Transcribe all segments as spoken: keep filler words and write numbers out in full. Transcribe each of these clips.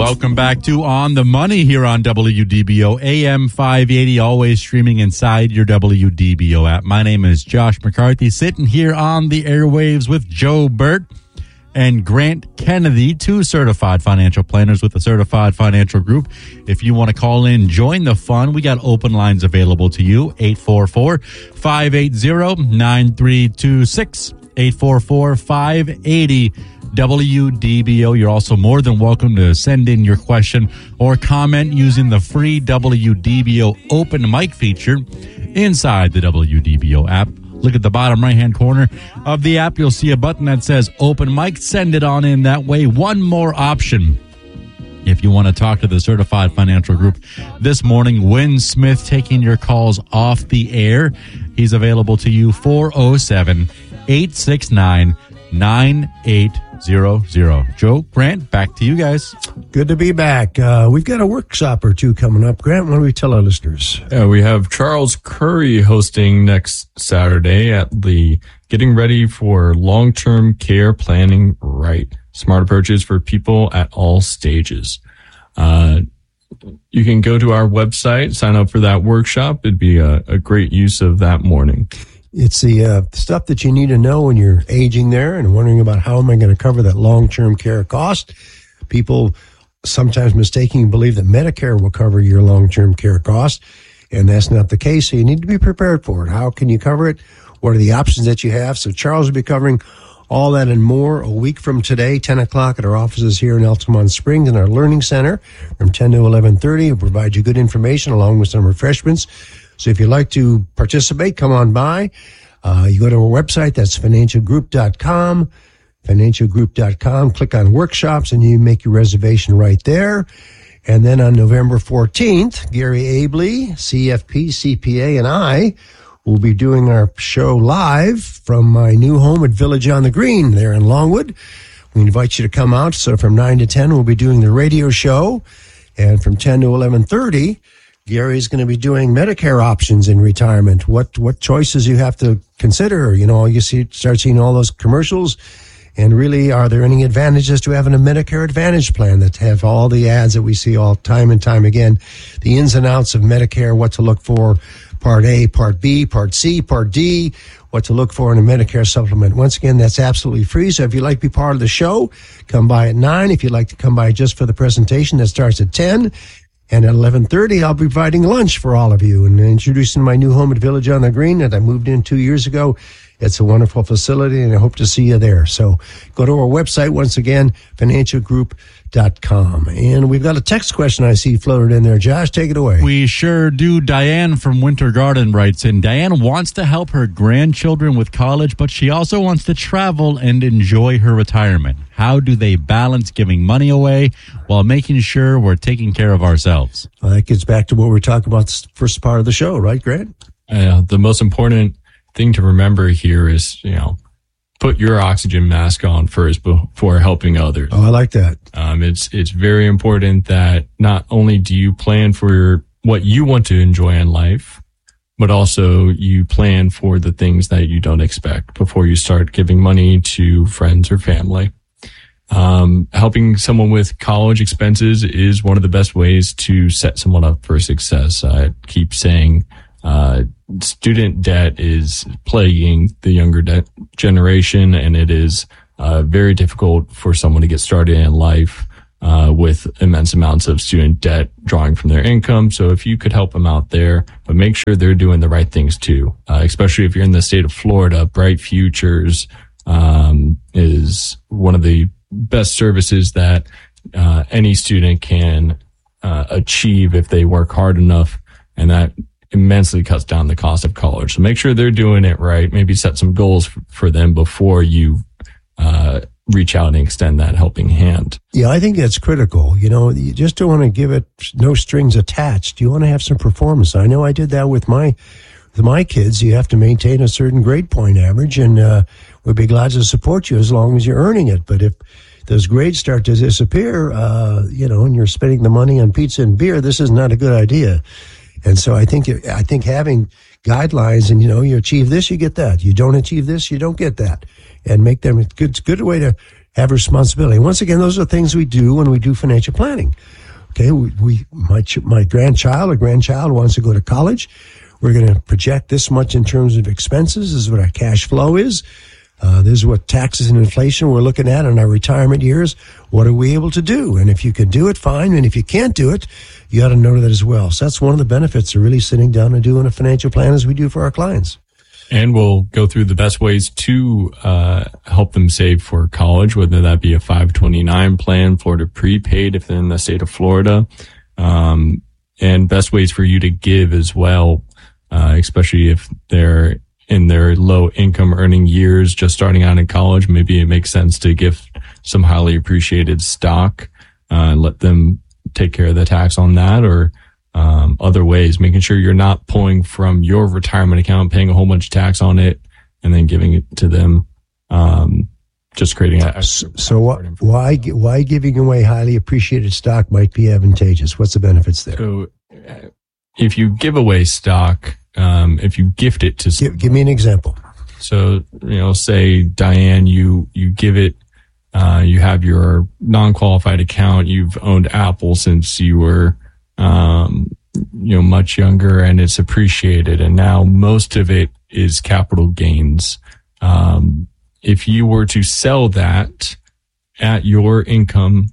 Welcome back to On the Money here on W D B O A M five eighty, always streaming inside your W D B O app. My name is Josh McCarthy, sitting here on the airwaves with Joe Burt and Grant Kennedy, two certified financial planners with the Certified Financial Group. If you want to call in, join the fun, we got open lines available to you, eight four four, five eight zero, nine three two six, eight four four, five eight zero, W D B O. You're also more than welcome to send in your question or comment using the free W D B O open mic feature inside the W D B O app. Look at the bottom right-hand corner of the app. You'll see a button that says open mic. Send it on in that way. One more option if you want to talk to the Certified Financial Group this morning. Win Smith taking your calls off the air. He's available to you, four oh seven, eight six nine, nine eight zero zero. Joe, Grant, back to you guys. Good to be back. Uh, we've got a workshop or two coming up. Grant, what do we tell our listeners? Yeah, we have Charles Curry hosting next Saturday at the Getting Ready for Long-Term Care Planning Right. Smart approaches for people at all stages. Uh, you can go to our website, sign up for that workshop. It'd be a, a great use of that morning. It's the uh, stuff that you need to know when you're aging there and wondering about how am I going to cover that long-term care cost. People sometimes mistakenly believe that Medicare will cover your long-term care cost, and that's not the case. So you need to be prepared for it. How can you cover it? What are the options that you have? So Charles will be covering all that and more a week from today, ten o'clock at our offices here in Altamont Springs in our Learning Center from ten to eleven thirty. We'll provide you good information along with some refreshments. So if you'd like to participate, come on by. Uh, you go to our website, that's financial group dot com, financial group dot com. Click on workshops and you make your reservation right there. And then on November fourteenth, Gary Abley, C F P, C P A, and I will be doing our show live from my new home at Village on the Green there in Longwood. We invite you to come out. So from nine to ten, we'll be doing the radio show. And from ten to eleven thirty, Gary's going to be doing Medicare options in retirement. What what choices you have to consider. You know, you see, start seeing all those commercials. And really, are there any advantages to having a Medicare Advantage plan that have all the ads that we see all time and time again? The ins and outs of Medicare, what to look for, Part A, Part B, Part C, Part D, what to look for in a Medicare supplement. Once again, that's absolutely free. So if you'd like to be part of the show, come by at nine. If you'd like to come by just for the presentation, that starts at ten. And at eleven thirty, I'll be providing lunch for all of you and introducing my new home at Village on the Green that I moved in two years ago. It's a wonderful facility, and I hope to see you there. So go to our website, once again, financial group dot com. And we've got a text question I see floated in there. Josh, take it away. We sure do. Diane from Winter Garden writes in, Diane wants to help her grandchildren with college, but she also wants to travel and enjoy her retirement. How do they balance giving money away while making sure we're taking care of ourselves? Well, that gets back to what we were talking about the first part of the show, right, Grant? Uh, the most important thing to remember here is, you know, put your oxygen mask on first before helping others. Oh, I like that. Um, it's it's very important that not only do you plan for your, what you want to enjoy in life, but also you plan for the things that you don't expect before you start giving money to friends or family. Um, helping someone with college expenses is one of the best ways to set someone up for success. I keep saying, uh, student debt is plaguing the younger de- generation, and it is uh, very difficult for someone to get started in life uh, with immense amounts of student debt drawing from their income. So if you could help them out there, but make sure they're doing the right things too, uh, especially if you're in the state of Florida. Bright Futures um, is one of the best services that uh, any student can uh, achieve if they work hard enough, and that immensely cuts down the cost of college. So make sure they're doing it right. Maybe set some goals f- for them before you uh, reach out and extend that helping hand. Yeah, I think that's critical. You know, you just don't want to give it no strings attached. You want to have some performance. I know I did that with my with my kids. You have to maintain a certain grade point average, and uh, we'd be glad to support you as long as you're earning it. But if those grades start to disappear, uh, you know, and you're spending the money on pizza and beer, this is not a good idea. And so I think I think having guidelines, and you know, you achieve this, you get that. You don't achieve this, you don't get that, and make them. It's a good, it's a good way to have responsibility. Once again, those are things we do when we do financial planning. Okay, we, we my ch- my grandchild or grandchild wants to go to college. We're going to project this much in terms of expenses. This is what our cash flow is. Uh, this is what taxes and inflation we're looking at in our retirement years. What are we able to do? And if you can do it, fine. And if you can't do it, you ought to know that as well. So that's one of the benefits of really sitting down and doing a financial plan as we do for our clients. And we'll go through the best ways to uh, help them save for college, whether that be a five twenty-nine plan, Florida prepaid if they're in the state of Florida, um, and best ways for you to give as well, uh, especially if they're in their low income earning years, just starting out in college. Maybe it makes sense to give some highly appreciated stock, uh, and let them take care of the tax on that, or Um, other ways, making sure you're not pulling from your retirement account, paying a whole bunch of tax on it, and then giving it to them. Um, just creating a. So, so what, why why giving away highly appreciated stock might be advantageous? What's the benefits there? So, uh, if you give away stock, um, if you gift it to, give, give me an example. So you know, say Diane, you you give it. Uh, you have your non-qualified account. You've owned Apple since you were. Um, you know, much younger, and it's appreciated. And now most of it is capital gains. Um, if you were to sell that at your income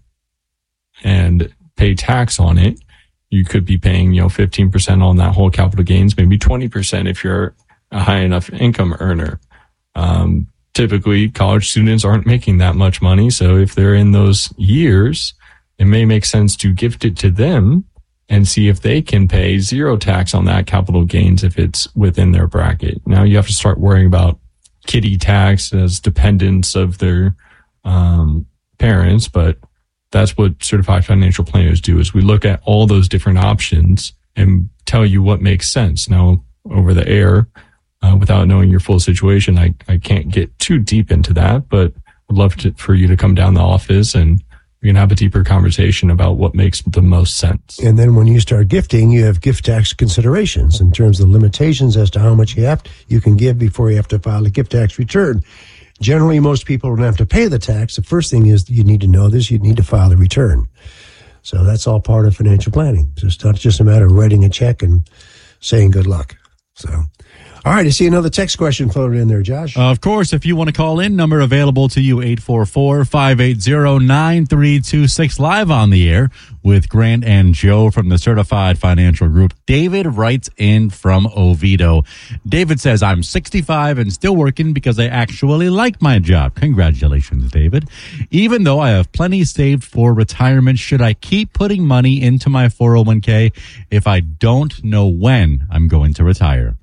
and pay tax on it, you could be paying, you know, fifteen percent on that whole capital gains, maybe twenty percent if you're a high enough income earner. Um, typically college students aren't making that much money. So if they're in those years, it may make sense to gift it to them and see if they can pay zero tax on that capital gains if it's within their bracket. Now you have to start worrying about kiddie tax as dependents of their um, parents, but that's what certified financial planners do, is we look at all those different options and tell you what makes sense. Now, over the air, uh, without knowing your full situation, I, I can't get too deep into that, but I'd love to, for you to come down to the office and we can have a deeper conversation about what makes the most sense. And then when you start gifting, you have gift tax considerations in terms of limitations as to how much you have to, you can give before you have to file a gift tax return. Generally, most people don't have to pay the tax. The first thing is you need to know this, you need to file a return. So that's all part of financial planning. It's not just a matter of writing a check and saying good luck. So, all right, I see another text question floated in there, Josh. Of course, if you want to call in, number available to you, eight four four, five eight zero, nine three two six, live on the air with Grant and Joe from the Certified Financial Group. David writes in from Oviedo. David says, I'm sixty-five and still working because I actually like my job. Congratulations, David. Even though I have plenty saved for retirement, should I keep putting money into my four oh one k if I don't know when I'm going to retire?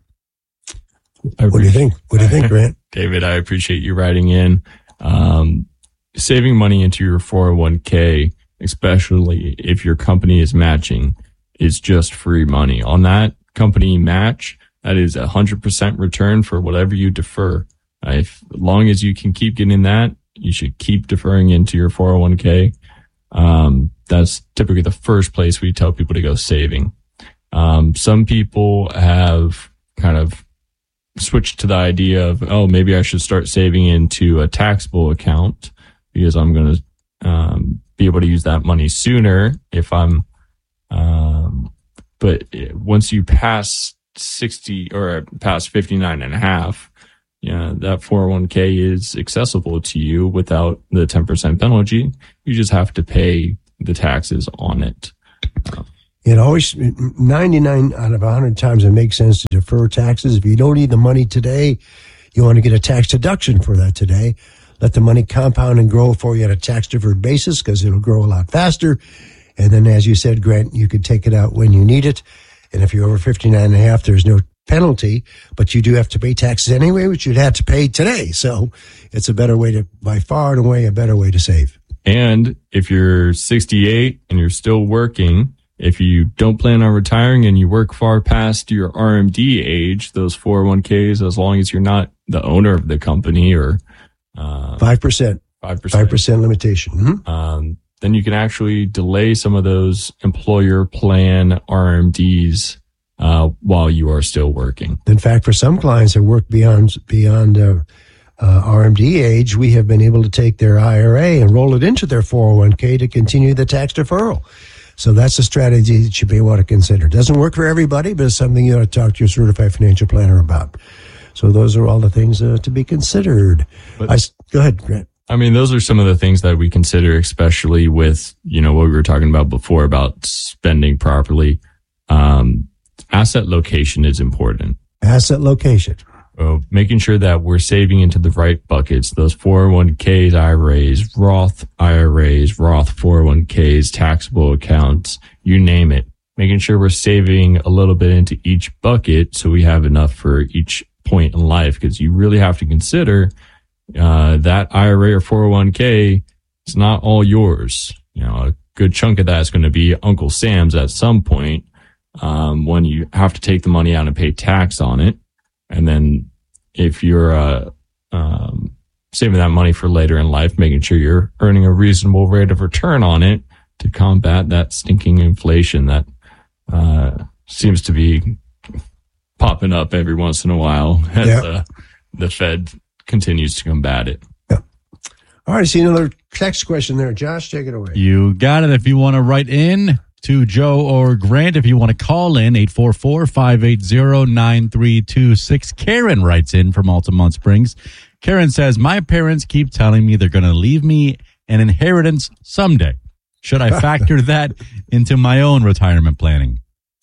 What do you think? What do you think, Grant? David, I appreciate you writing in. Um, saving money into your four oh one k, especially if your company is matching, is just free money. On that company match, that is a one hundred percent return for whatever you defer. Uh, if, as long as you can keep getting that, you should keep deferring into your four oh one k. Um, that's typically the first place we tell people to go saving. Um, some people have kind of switched to the idea of, oh, maybe I should start saving into a taxable account because I'm going to um, be able to use that money sooner if I'm, um, but once you pass sixty or past fifty-nine and a half, yeah, that four oh one k is accessible to you without the ten percent penalty. You just have to pay the taxes on it. It always, ninety-nine out of one hundred times it makes sense to defer taxes. If you don't need the money today, you want to get a tax deduction for that today. Let the money compound and grow for you at a tax-deferred basis because it'll grow a lot faster. And then, as you said, Grant, you could take it out when you need it. And if you're over fifty-nine and a half, there's no penalty, but you do have to pay taxes anyway, which you'd have to pay today. So it's a better way to, by far and away, a better way to save. And if you're sixty-eight and you're still working, if you don't plan on retiring and you work far past your R M D age, those four oh one k's, as long as you're not the owner of the company or uh, five percent, five percent, five percent limitation, mm-hmm. um, then you can actually delay some of those employer plan R M Ds uh, while you are still working. In fact, for some clients that work beyond beyond uh, uh, R M D age, we have been able to take their I R A and roll it into their four oh one k to continue the tax deferral. So that's a strategy that you may want to consider. Doesn't work for everybody, but it's something you ought to talk to your certified financial planner about. So those are all the things uh, to be considered. But, I, go ahead, Grant. I mean, those are some of the things that we consider, especially with, you know, what we were talking about before about spending properly. Um, asset location is important. Asset location. So making sure that we're saving into the right buckets, those four oh one k's, I R As, Roth I R As, Roth four oh one k's, taxable accounts, you name it. Making sure we're saving a little bit into each bucket so we have enough for each point in life, because you really have to consider uh, that I R A or four oh one k is not all yours. You know, a good chunk of that is going to be Uncle Sam's at some point um, when you have to take the money out and pay tax on it. And then if you're uh, um, saving that money for later in life, making sure you're earning a reasonable rate of return on it to combat that stinking inflation that uh, seems to be popping up every once in a while as yeah. uh, the Fed continues to combat it. Yeah. All right, I see another text question there. Josh, take it away. You got it. If you want to write in to Joe or Grant, if you want to call in, eight four four, five eight zero, nine three two six. Karen writes in from Altamont Springs. Karen says, my parents keep telling me they're going to leave me an inheritance someday. Should I factor that into my own retirement planning?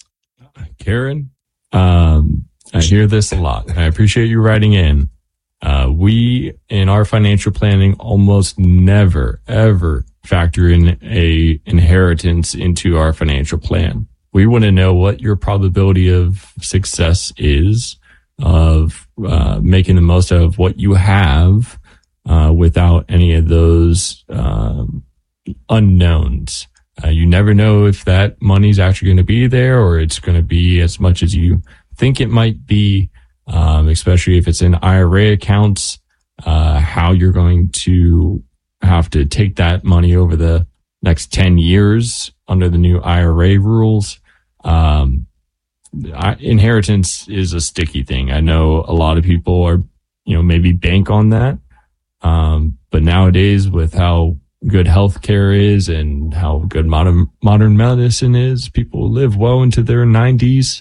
Karen, um, I hear this a lot. I appreciate you writing in. Uh, we, in our financial planning, almost never, ever factor in a inheritance into our financial plan. We want to know what your probability of success is of uh, making the most out of what you have uh, without any of those um, unknowns. Uh, you never know if that money's actually going to be there or it's going to be as much as you think it might be, um, especially if it's in I R A accounts, uh, how you're going to have to take that money over the next ten years under the new I R A rules. Um, I, inheritance is a sticky thing. I know a lot of people are, you know, maybe bank on that. Um, but nowadays with how good healthcare is and how good modern, modern medicine is, people live well into their nineties.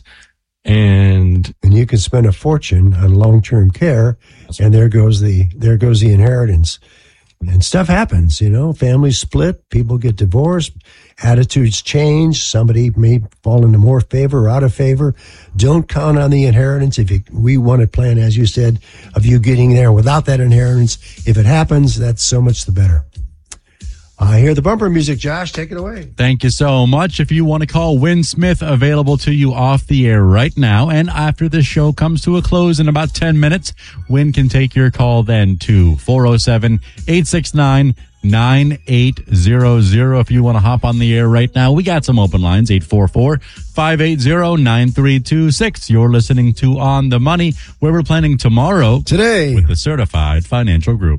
And, and you can spend a fortune on long-term care, and there goes the, there goes the inheritance. And stuff happens, you know, families split, people get divorced, attitudes change, somebody may fall into more favor or out of favor. Don't count on the inheritance. If you, we want to plan, as you said, of you getting there without that inheritance. If it happens, that's so much the better. I hear the bumper music, Josh. Take it away. Thank you so much. If you want to call Win Smith, available to you off the air right now. And after the show comes to a close in about ten minutes, Win can take your call then to four oh seven, eight six nine, nine eight zero zero. If you want to hop on the air right now, we got some open lines, eight four four, five eight zero, nine three two six. You're listening to On the Money, where we're planning tomorrow today with the Certified Financial Group.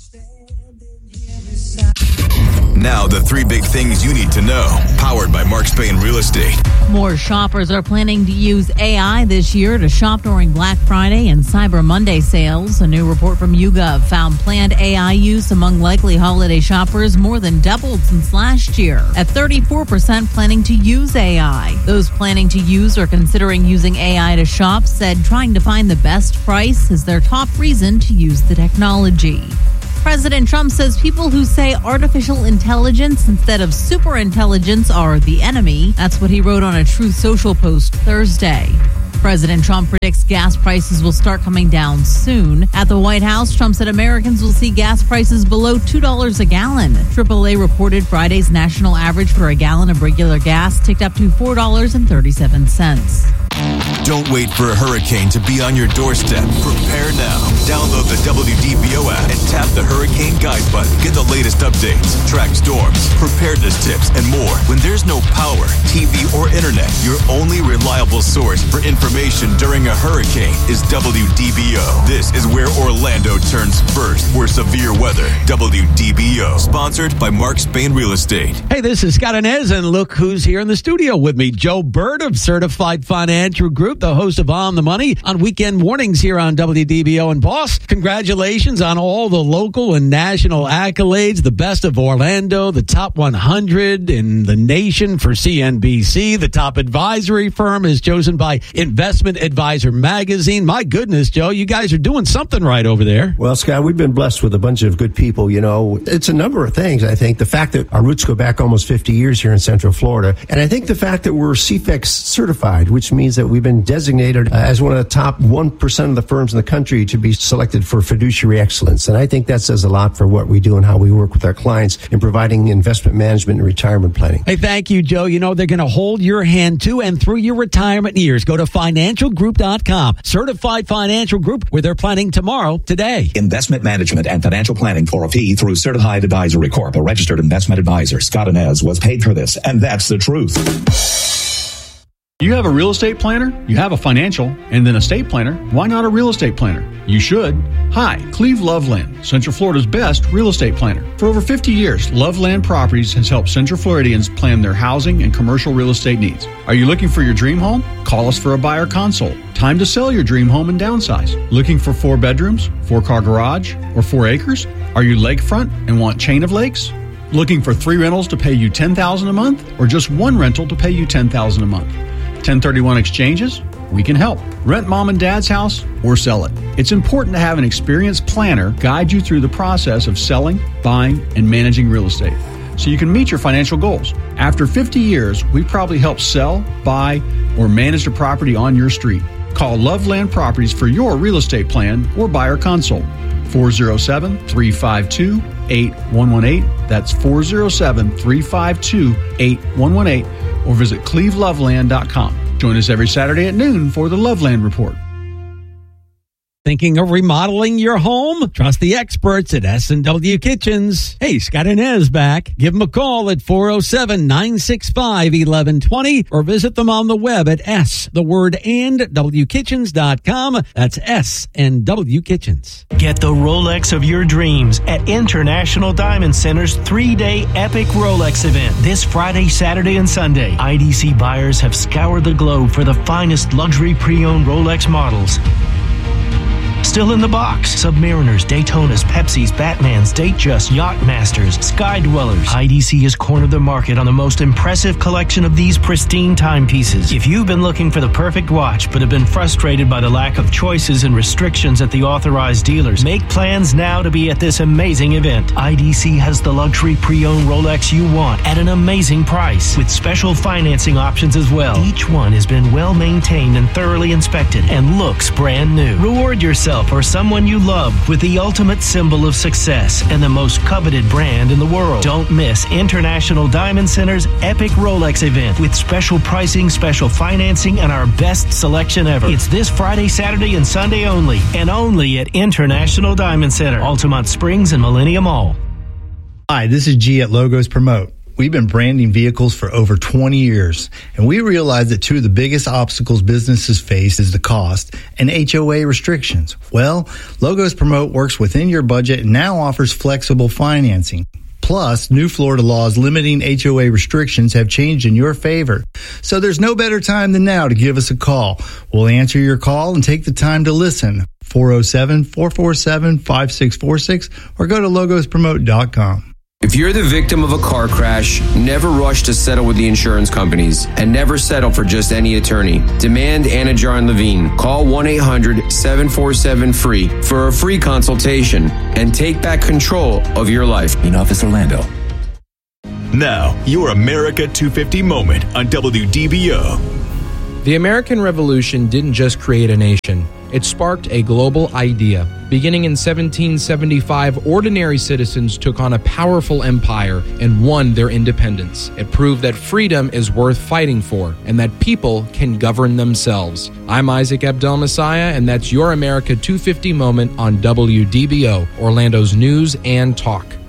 Now, the three big things you need to know, powered by Mark Spain Real Estate. More shoppers are planning to use A I this year to shop during Black Friday and Cyber Monday sales. A new report from YouGov found planned A I use among likely holiday shoppers more than doubled since last year, at thirty-four percent planning to use A I. Those planning to use or considering using A I to shop said trying to find the best price is their top reason to use the technology. President Trump says people who say artificial intelligence instead of superintelligence are the enemy. That's what he wrote on a Truth Social post Thursday. President Trump predicts gas prices will start coming down soon. At the White House, Trump said Americans will see gas prices below two dollars a gallon. triple A reported Friday's national average for a gallon of regular gas ticked up to four dollars and thirty-seven cents. Don't wait for a hurricane to be on your doorstep. Prepare now. Download the W D B O app and tap the Hurricane Guide button. Get the latest updates, track storms, preparedness tips, and more. When there's no power, T V, or internet, your only reliable source for information during a hurricane is W D B O. This is where Orlando turns first for severe weather. W D B O, sponsored by Mark Spain Real Estate. Hey, this is Scott Inez, and look who's here in the studio with me. Joe Burt of Certified Financial Group, the host of On the Money on weekend mornings here on W D B O. And boss, congratulations on all the local and national accolades, the best of Orlando, the top one hundred in the nation for C N B C. The top advisory firm is chosen by Investment Advisor Magazine. My goodness, Joe, you guys are doing something right over there. Well, Scott, we've been blessed with a bunch of good people. You know, it's a number of things. I think the fact that our roots go back almost fifty years here in Central Florida, and I think the fact that we're C F E X certified, which means that we've been designated uh, as one of the top one percent of the firms in the country to be selected for fiduciary excellence. And I think that says a lot for what we do and how we work with our clients in providing investment management and retirement planning. Hey, thank you, Joe. You know, they're going to hold your hand to and through your retirement years. Go to financial group dot com. Certified Financial Group, where they're planning tomorrow, today. Investment management and financial planning for a fee through Certified Advisory Corp, a registered investment advisor. Scott Inez was paid for this, and that's the truth. You have a real estate planner, you have a financial, and then a estate planner. Why not a real estate planner? You should. Hi, Cleve Loveland, Central Florida's best real estate planner. For over fifty years, Loveland Properties has helped Central Floridians plan their housing and commercial real estate needs. Are you looking for your dream home? Call us for a buyer consult. Time to sell your dream home and downsize. Looking for four bedrooms, four-car garage, or four acres? Are you lakefront and want chain of lakes? Looking for three rentals to pay you ten thousand dollars a month, or just one rental to pay you ten thousand dollars a month? ten thirty-one exchanges? We can help. Rent mom and dad's house or sell it. It's important to have an experienced planner guide you through the process of selling, buying, and managing real estate so you can meet your financial goals. After fifty years, we probably helped sell, buy, or manage the property on your street. Call Loveland Properties for your real estate plan or buyer consult. four oh seven, three five two, eight one one eight. That's four oh seven, three five two, eight one one eight. Or visit cleve loveland dot com. Join us every Saturday at noon for the Loveland Report. Thinking of remodeling your home? Trust the experts at S and W Kitchens. Hey, Scott Inez back. Give them a call at four oh seven, nine six five, one one two zero or visit them on the web at S, the word and, W kitchens dot com. That's S and W Kitchens. Get the Rolex of your dreams at International Diamond Center's three-day epic Rolex event this Friday, Saturday, and Sunday. I D C buyers have scoured the globe for the finest luxury pre-owned Rolex models. Still in the box: Submariners, Daytonas, Pepsis, Batmans, Datejust, Yachtmasters, Sky Dwellers. I D C has cornered the market on the most impressive collection of these pristine timepieces. If you've been looking for the perfect watch but have been frustrated by the lack of choices and restrictions at the authorized dealers, make plans now to be at this amazing event. I D C has the luxury pre-owned Rolex you want at an amazing price with special financing options as well. Each one has been well maintained and thoroughly inspected and looks brand new. Reward yourself or someone you love with the ultimate symbol of success and the most coveted brand in the world. Don't miss International Diamond Center's epic Rolex event with special pricing, special financing, and our best selection ever. It's this Friday, Saturday, and Sunday only, and only at International Diamond Center, Altamont Springs and Millennium Mall. Hi, this is G at Logos Promote. We've been branding vehicles for over twenty years, and we realize that two of the biggest obstacles businesses face is the cost and H O A restrictions. Well, Logos Promote works within your budget and now offers flexible financing. Plus, new Florida laws limiting H O A restrictions have changed in your favor. So there's no better time than now to give us a call. We'll answer your call and take the time to listen. four oh seven, four four seven, five six four six or go to logos promote dot com. If you're the victim of a car crash, never rush to settle with the insurance companies and never settle for just any attorney. Demand Anna Jarn Levine. Call one eight hundred, seven four seven, free for a free consultation and take back control of your life. In Office Orlando. Now, your America two fifty moment on W D B O. The American Revolution didn't just create a nation. It sparked a global idea. Beginning in seventeen seventy-five, ordinary citizens took on a powerful empire and won their independence. It proved that freedom is worth fighting for and that people can govern themselves. I'm Isaac Abdel-Messiah, and that's your America two fifty moment on W D B O, Orlando's news and talk.